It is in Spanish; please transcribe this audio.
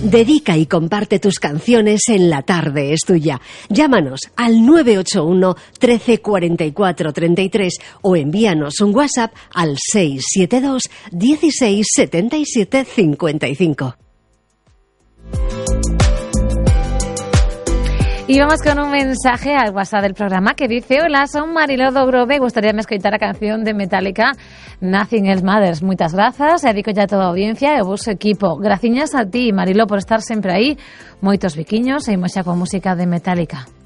Dedica y comparte tus canciones en La Tarde es Tuya. Llámanos al 981 13 44 33 o envíanos un WhatsApp al 672 16 77 55. Y vamos con un mensaje al WhatsApp del programa que dice: hola, son Mariló do Grove, gustaríame escoitar a canción de Metallica Nothing Else Matters. Moitas grazas, e dedico ya a toda a audiencia e o vosso equipo. Graciñas a ti, Mariló, por estar sempre aí. Moitos biquiños e imos xa con música de Metallica.